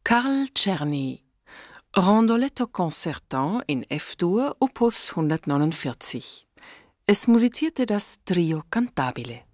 Karl Czerny, Rondoletto Concertant in F-Dur, Opus 149. Es musizierte das Trio Cantabile.